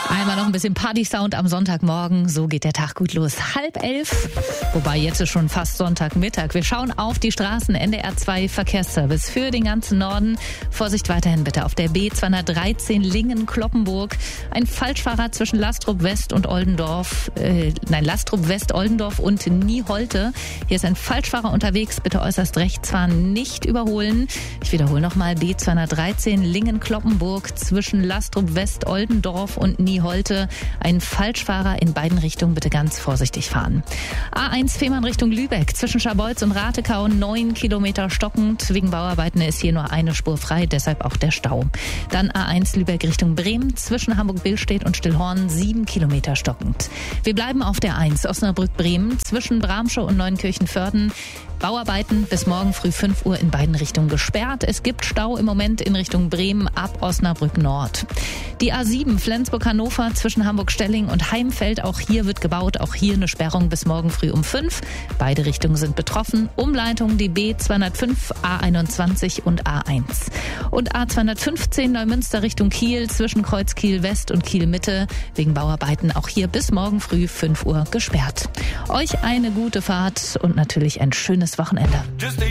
Einmal noch ein bisschen Party-Sound am Sonntagmorgen. So geht der Tag gut los. 10:30. Wobei jetzt ist schon fast Sonntagmittag. Wir schauen auf die Straßen. NDR 2 Verkehrsservice für den ganzen Norden. Vorsicht weiterhin bitte auf der B213 Lingen-Kloppenburg. Ein Falschfahrer zwischen Lastrup West und Oldendorf. Lastrup West, Oldendorf und Nieholte. Hier ist ein Falschfahrer unterwegs. Bitte äußerst rechts fahren, nicht überholen. Ich wiederhole nochmal. B213 Lingen-Kloppenburg zwischen Lastrup West, Oldendorf und Nieholte. Ein Falschfahrer in beiden Richtungen, bitte ganz vorsichtig fahren. A1 Fehmarn Richtung Lübeck, zwischen Scharbeutz und Ratekau 9 Kilometer stockend. Wegen Bauarbeiten ist hier nur eine Spur frei, deshalb auch der Stau. Dann A1 Lübeck Richtung Bremen, zwischen Hamburg-Billstedt und Stillhorn 7 Kilometer stockend. Wir bleiben auf der 1 Osnabrück-Bremen, zwischen Bramsche und Neunkirchen-Vörden. Bauarbeiten bis morgen früh 5 Uhr in beiden Richtungen gesperrt. Es gibt Stau im Moment in Richtung Bremen ab Osnabrück Nord. Die A7 Flensburg-Hannover zwischen Hamburg-Stelling und Heimfeld. Auch hier wird gebaut. Auch hier eine Sperrung bis morgen früh um 5. Beide Richtungen sind betroffen. Umleitung die B205, A21 und A1. Und A215 Neumünster Richtung Kiel zwischen Kreuzkiel West und Kiel Mitte. Wegen Bauarbeiten auch hier bis morgen früh 5 Uhr gesperrt. Euch eine gute Fahrt und natürlich ein schönes Wochenende.